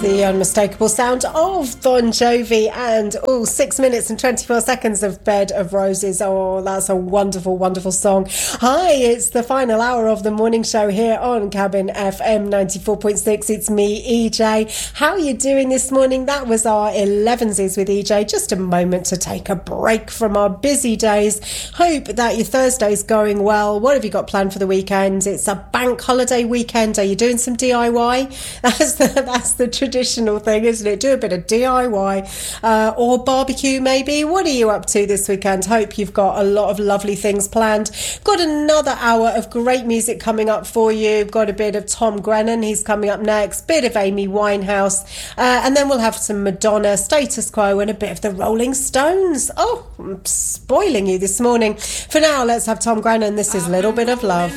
The unmistakable sound of Bon Jovi and 6 minutes and 24 seconds of Bed of Roses. Oh, that's a wonderful, wonderful song. Hi, it's the final hour of the morning show here on Cabin FM 94.6. It's me, EJ. How are you doing this morning? That was our 11s with EJ. Just a moment to take a break from our busy days. Hope that your Thursday's going well. What have you got planned for the weekend? It's a bank holiday weekend. Are you doing some DIY? That's the traditional thing, isn't it? Do a bit of DIY or barbecue maybe. What are you up to this weekend? Hope you've got a lot of lovely things planned. Got another hour of great music coming up for you. Got a bit of Tom Grennan, he's coming up next, bit of Amy Winehouse, and then we'll have some Madonna, Status Quo, and a bit of the Rolling Stones. Oh, I'm spoiling you this morning. For now, let's have Tom Grennan. This is Little Bit of Love.